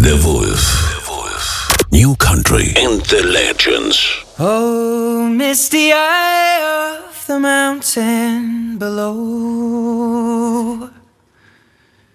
The Wolf. New country and the legends. Oh, misty eye of the mountain below.